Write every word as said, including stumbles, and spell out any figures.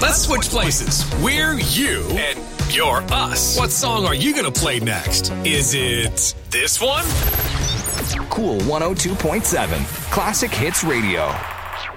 Let's switch places. We're you, and you're us. What song are you going to play next? Is it this one? Cool one oh two point seven. Classic Hits Radio.